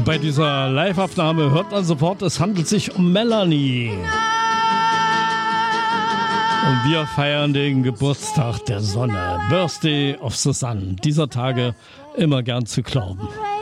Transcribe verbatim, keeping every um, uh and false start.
Bei dieser Live-Aufnahme hört man sofort, es handelt sich um Melanie. Und wir feiern den Geburtstag der Sonne. Birthday of the Sun. Dieser Tage immer gern zu glauben.